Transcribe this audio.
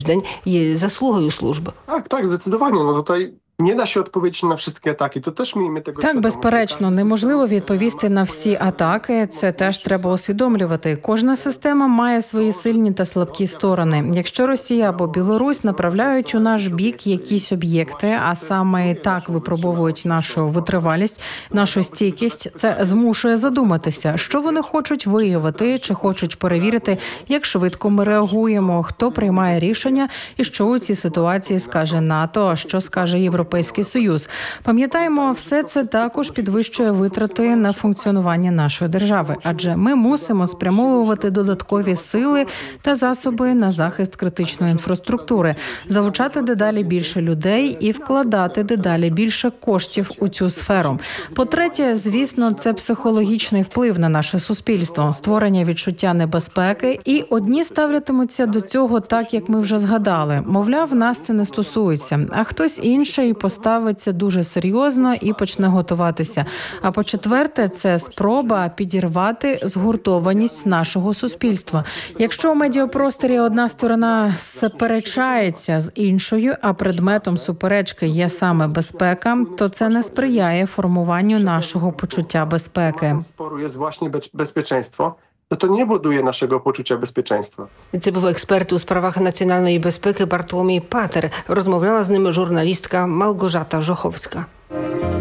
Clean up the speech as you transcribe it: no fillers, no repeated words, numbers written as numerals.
jest zasługą służby. Tak, zdecydowanie. No tutaj nie da się odpowiedzieć на wszystkie атаки. То теж miejmy tego Так, безперечно, неможливо відповісти на всі атаки. Це теж треба усвідомлювати. Кожна система має свої сильні та слабкі сторони. Якщо Росія або Білорусь направляють у наш бік якісь об'єкти, а саме так випробовують нашу витривалість, нашу стійкість, це змушує задуматися, що вони хочуть виявити, чи хочуть перевірити, як швидко ми реагуємо, хто приймає рішення і що у цій ситуації скаже НАТО, а що скаже Європейський Союз. Пам'ятаємо, все це також підвищує витрати на функціонування нашої держави, адже ми мусимо спрямовувати додаткові сили та засоби на захист критичної інфраструктури, залучати дедалі більше людей і вкладати дедалі більше коштів у цю сферу. По-третє, звісно, це психологічний вплив на наше суспільство, створення відчуття небезпеки, і одні ставлятимуться до цього так, як ми вже згадали. Мовляв, нас це не стосується, а хтось інший поставиться дуже серйозно і почне готуватися. А по-четверте, це спроба підірвати згуртованість нашого суспільства. Якщо у медіапросторі одна сторона сперечається з іншою, а предметом суперечки є саме безпека, то це не сприяє формуванню нашого почуття безпеки. Спору є власне безпеченство. To nie buduje naszego poczucia bezpieczeństwa. Це був експерт у справах національної безпеки Бартоломій Патер. Розмовляла з ними журналістка Малгожата Жоховська.